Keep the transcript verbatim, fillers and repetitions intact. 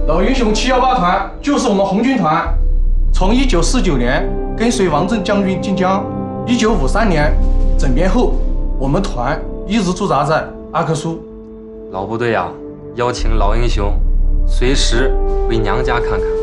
老英雄七一八团就是我们红军团，从一九四九年跟随王震将军进疆，一九五三年整编后，我们团一直驻扎在阿克苏。 老部队啊，邀请老英雄随时回娘家看看。